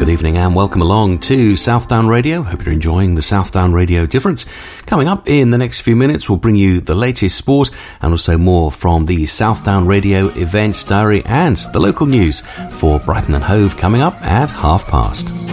Good evening and welcome along to Southdown Radio. Hope you're enjoying the Southdown Radio difference. Coming up in the next few minutes, we'll bring you the latest sport and also more from the Southdown Radio events diary and the local news for Brighton and Hove coming up at past.